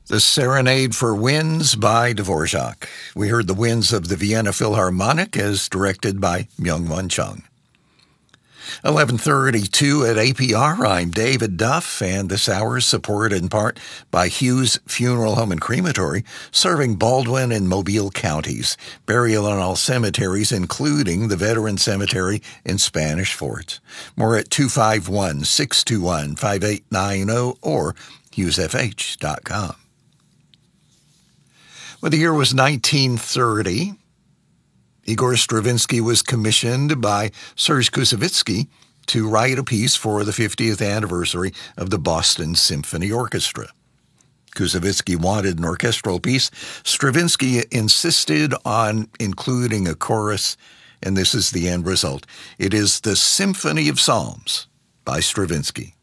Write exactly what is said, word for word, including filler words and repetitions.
The Serenade for Winds by Dvorak. We heard the Winds of the Vienna Philharmonic as directed by Myung-Whun Chung. eleven thirty-two at A P R. I'm David Duff, and this hour is supported in part by Hughes Funeral Home and Crematory, serving Baldwin and Mobile counties. Burial in all cemeteries, including the Veteran Cemetery in Spanish Fort. More at two five one, six two one, five eight nine zero or hughes f h dot com. Well, the year was nineteen thirty. Igor Stravinsky was commissioned by Serge Koussevitzky to write a piece for the fiftieth anniversary of the Boston Symphony Orchestra. Koussevitzky wanted an orchestral piece. Stravinsky insisted on including a chorus, and this is the end result. It is the Symphony of Psalms by Stravinsky.